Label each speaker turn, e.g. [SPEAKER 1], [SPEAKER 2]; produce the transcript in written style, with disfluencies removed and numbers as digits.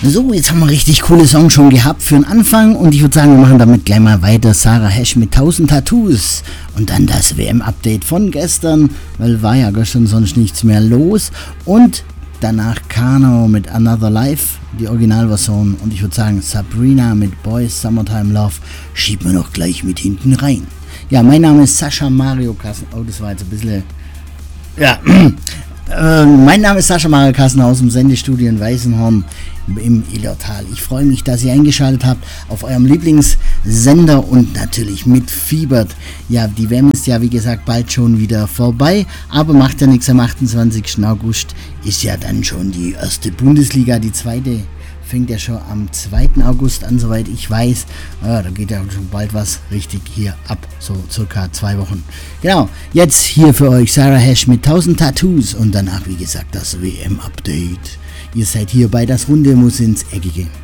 [SPEAKER 1] So, jetzt haben wir richtig coole Songs schon gehabt für den Anfang und ich würde sagen, wir machen damit gleich mal weiter. Sarah Hesch mit 1000 Tattoos und dann das WM-Update von gestern, weil war ja gestern sonst nichts mehr los, und danach Kano mit Another Life, die Originalversion, und ich würde sagen Sabrina mit Boys Summertime Love schieben wir noch gleich mit hinten rein. Ja, mein Name ist Sascha Mario Kassen. Oh, das war jetzt ein bisschen... Ja, mein Name ist Sascha Mario Kassen aus dem Sendestudio in Weißenhorn im Illertal. Ich freue mich, dass ihr eingeschaltet habt auf eurem Lieblingssender und natürlich mitfiebert. Ja, die WM ist ja wie gesagt bald schon wieder vorbei, aber macht ja nichts. Am 28. August ist ja dann schon die erste Bundesliga, die zweite fängt ja schon am 2. August an, soweit ich weiß. Ja, da geht ja schon bald was richtig hier ab, so circa 2 Wochen. Genau, jetzt hier für euch Sarah Hesch mit 1000 Tattoos und danach, wie gesagt, das WM-Update. Ihr seid hier bei Das Runde muss ins Eckige.